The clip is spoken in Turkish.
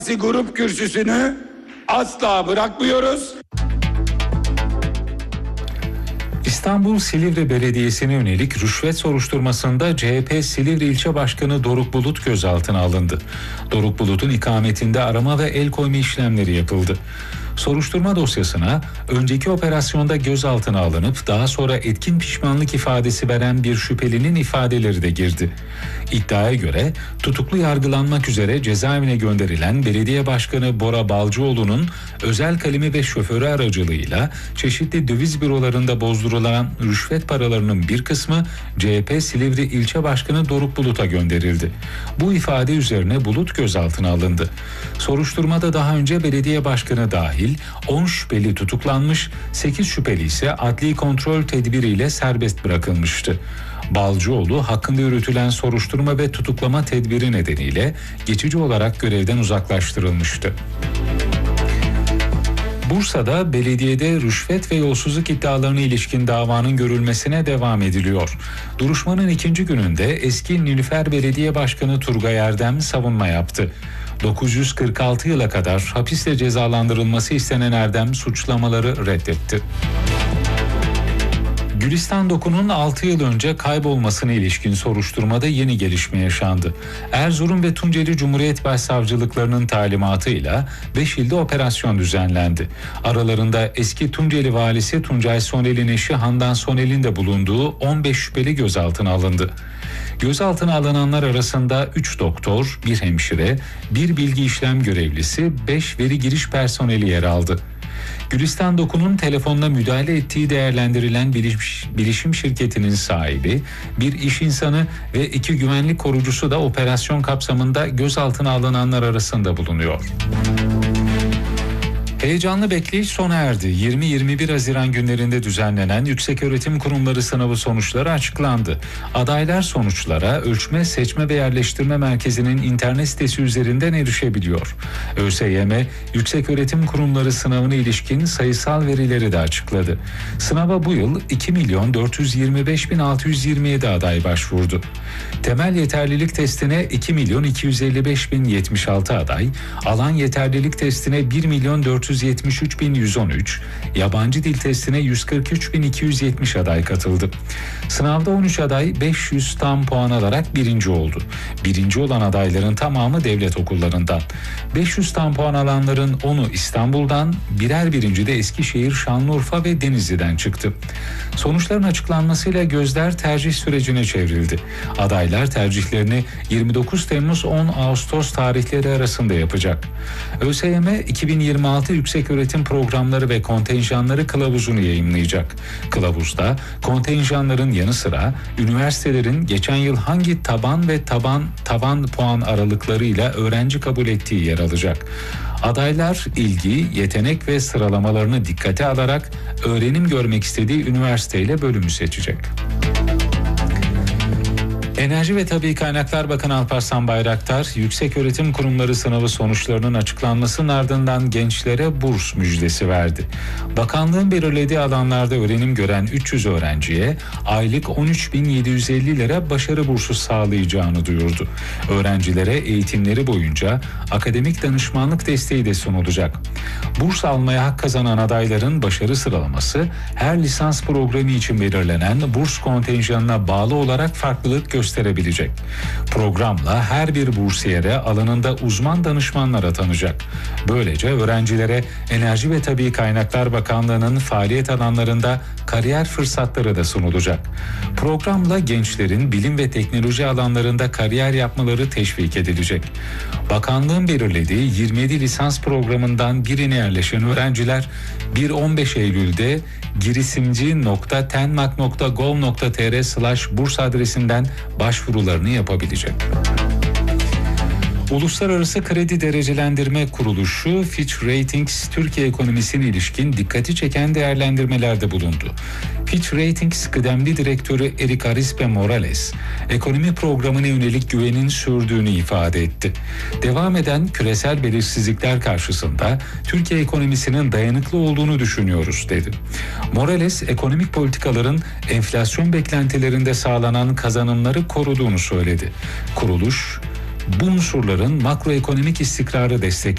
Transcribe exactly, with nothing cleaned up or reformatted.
grup kürsüsünü asla bırakmıyoruz. İstanbul Silivri Belediyesi'ne yönelik rüşvet soruşturmasında C H P Silivri İlçe Başkanı Doruk Bulut gözaltına alındı. Doruk Bulut'un ikametinde arama ve el koyma işlemleri yapıldı. Soruşturma dosyasına önceki operasyonda gözaltına alınıp daha sonra etkin pişmanlık ifadesi veren bir şüphelinin ifadeleri de girdi. İddiaya göre tutuklu yargılanmak üzere cezaevine gönderilen belediye başkanı Bora Balcıoğlu'nun özel kalemi ve şoförü aracılığıyla çeşitli döviz bürolarında bozdurulan rüşvet paralarının bir kısmı C H P Silivri İlçe Başkanı Doruk Bulut'a gönderildi. Bu ifade üzerine Bulut gözaltına alındı. Soruşturmada daha önce belediye başkanı dahil on şüpheli tutuklanmış, sekiz şüpheli ise adli kontrol tedbiriyle serbest bırakılmıştı. Balcıoğlu hakkında yürütülen soruşturma ve tutuklama tedbiri nedeniyle geçici olarak görevden uzaklaştırılmıştı. Bursa'da belediyede rüşvet ve yolsuzluk iddialarına ilişkin davanın görülmesine devam ediliyor. Duruşmanın ikinci gününde eski Nilüfer Belediye Başkanı Turgay Erdem savunma yaptı. dokuz yüz kırk altı yıla kadar hapisle cezalandırılması istenen Erdem suçlamaları reddetti. Gülistan Doku'nun altı yıl önce kaybolmasına ilişkin soruşturmada yeni gelişme yaşandı. Erzurum ve Tunceli Cumhuriyet Başsavcılıklarının talimatıyla beş ilde operasyon düzenlendi. Aralarında eski Tunceli valisi Tuncay Sonel'in eşi Handan Sonel'in de bulunduğu on beş şüpheli gözaltına alındı. Gözaltına alınanlar arasında üç doktor, bir hemşire, bir bilgi işlem görevlisi, beş veri giriş personeli yer aldı. Gülistan Doku'nun telefonla müdahale ettiği değerlendirilen bilişim şirketinin sahibi, bir iş insanı ve iki güvenlik korucusu da operasyon kapsamında gözaltına alınanlar arasında bulunuyor. Heyecanlı bekleyiş sona erdi. yirmi yirmi bir Haziran günlerinde düzenlenen Yükseköğretim Kurumları sınavı sonuçları açıklandı. Adaylar sonuçlara Ölçme, Seçme ve Yerleştirme Merkezi'nin internet sitesi üzerinden erişebiliyor. ÖSYM, Yükseköğretim Kurumları sınavına ilişkin sayısal verileri de açıkladı. Sınava bu yıl iki milyon dört yüz yirmi beş bin altı yüz yirmi yedi aday başvurdu. Temel yeterlilik testine iki milyon iki yüz elli beş bin yetmiş altı aday, alan yeterlilik testine bir milyon dört yüz yetmiş üç bin yüz on üç, yabancı dil testine yüz kırk üç bin iki yüz yetmiş aday katıldı. Sınavda on üç aday beş yüz tam puan alarak birinci oldu. Birinci olan adayların tamamı devlet okullarından. beş yüz tam puan alanların onu İstanbul'dan, birer birinci de Eskişehir, Şanlıurfa ve Denizli'den çıktı. Sonuçların açıklanmasıyla gözler tercih sürecine çevrildi. Adaylar tercihlerini yirmi dokuz Temmuz on Ağustos tarihleri arasında yapacak. ÖSYM iki bin yirmi altı Yükseköğretim Programları ve Kontenjanları kılavuzunu yayımlayacak. Kılavuzda kontenjanların yanı sıra üniversitelerin geçen yıl hangi taban ve taban tavan puan aralıklarıyla öğrenci kabul ettiği yer alacak. Adaylar ilgi, yetenek ve sıralamalarını dikkate alarak öğrenim görmek istediği üniversiteyle bölümü seçecek. Enerji ve Tabii Kaynaklar Bakanı Alparslan Bayraktar, Yükseköğretim Kurumları sınavı sonuçlarının açıklanmasının ardından gençlere burs müjdesi verdi. Bakanlığın belirlediği alanlarda öğrenim gören üç yüz öğrenciye aylık on üç bin yedi yüz elli lira başarı bursu sağlayacağını duyurdu. Öğrencilere eğitimleri boyunca akademik danışmanlık desteği de sunulacak. Burs almaya hak kazanan adayların başarı sıralaması her lisans programı için belirlenen burs kontenjanına bağlı olarak farklılık gösterecek. gösterebilecek. Programla her bir bursiyere alanında uzman danışmanlar atanacak. Böylece öğrencilere Enerji ve Tabii Kaynaklar Bakanlığı'nın faaliyet alanlarında kariyer fırsatları da sunulacak. Programla gençlerin bilim ve teknoloji alanlarında kariyer yapmaları teşvik edilecek. Bakanlığın belirlediği yirmi yedi lisans programından birine yerleşen öğrenciler bir on beş Eylül'de girişimci nokta tenmak nokta gov nokta tr slash burs adresinden başvurularını yapabilecek. Uluslararası Kredi Derecelendirme Kuruluşu Fitch Ratings Türkiye ekonomisine ilişkin dikkati çeken değerlendirmelerde bulundu. Fitch Ratings kıdemli direktörü Eric Arispe Morales, ekonomi programına yönelik güvenin sürdüğünü ifade etti. Devam eden küresel belirsizlikler karşısında Türkiye ekonomisinin dayanıklı olduğunu düşünüyoruz dedi. Morales, ekonomik politikaların enflasyon beklentilerinde sağlanan kazanımları koruduğunu söyledi. Kuruluş, bu unsurların makroekonomik istikrarı destekler